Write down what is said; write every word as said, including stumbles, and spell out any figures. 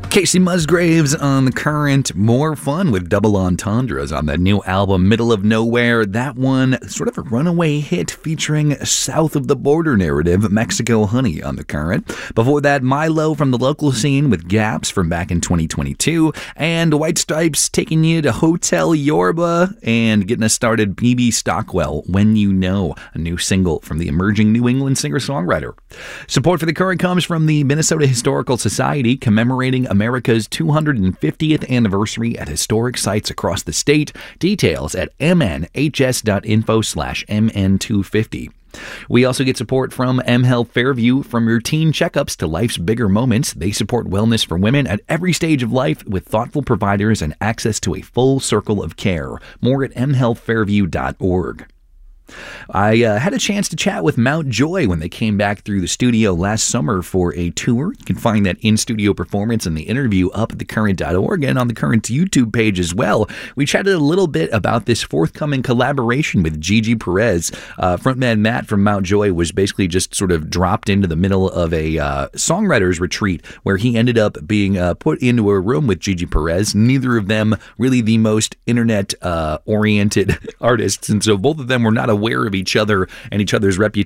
Casey Musgraves on The Current. More fun with double entendres on that new album, Middle of Nowhere. That one, sort of a runaway hit featuring south of the border narrative, Mexico Honey on The Current. Before that, Milo from the local scene with Gaps from back in twenty twenty-two. And White Stripes taking you to Hotel Yorba and getting us started, B B Stockwell, When You Know, a new single from the emerging New England singer-songwriter. Support for The Current comes from the Minnesota Historical Society, commemorating America's two hundred fiftieth anniversary at historic sites across the state. Details at mnhs.info slash mn250. We also get support from mHealth Fairview. From routine checkups to life's bigger moments, they support wellness for women at every stage of life with thoughtful providers and access to a full circle of care. More at m health fairview dot org. I uh, had a chance to chat with Mount Joy when they came back through the studio last summer for a tour. You can find that in-studio performance and the interview up at the current dot org and on the Current's YouTube page as well. We chatted a little bit about this forthcoming collaboration with Gigi Perez. Uh, frontman Matt from Mount Joy was basically just sort of dropped into the middle of a uh, songwriter's retreat where he ended up being uh, put into a room with Gigi Perez. Neither of them really the most internet-oriented uh, artists, and so both of them were not aware of each other and each other's reputation